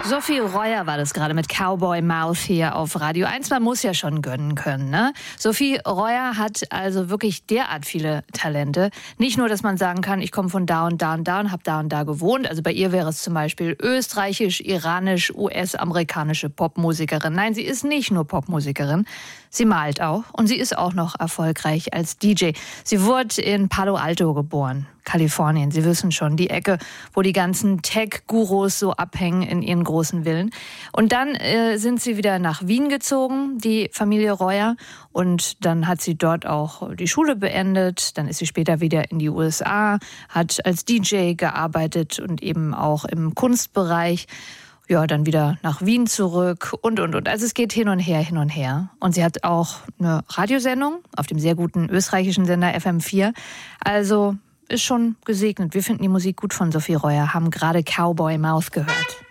Sophie Reuer war das gerade mit Cowboy Mouth hier auf Radio 1. Man muss ja schon gönnen können, ne? Sophie Reuer hat also wirklich derart viele Talente. Nicht nur, dass man sagen kann, ich komme von da und da und da und habe da und da gewohnt. Also bei ihr wäre es zum Beispiel österreichisch, iranisch, US-amerikanische Popmusikerin. Nein, sie ist nicht nur Popmusikerin. Sie malt auch und sie ist auch noch erfolgreich als DJ. Sie wurde in Palo Alto geboren, Kalifornien. Sie wissen schon, die Ecke, wo die ganzen Tech-Gurus so abhängen in ihren großen Villen. Und dann sind sie wieder nach Wien gezogen, die Familie Reuer. Und dann hat sie dort auch die Schule beendet. Dann ist sie später wieder in die USA, hat als DJ gearbeitet und eben auch im Kunstbereich. Ja, dann wieder nach Wien zurück und. Also es geht hin und her. Und sie hat auch eine Radiosendung auf dem sehr guten österreichischen Sender FM4. Also ist schon gesegnet. Wir finden die Musik gut von Sophie Reuer, haben gerade Cowboy Mouth gehört.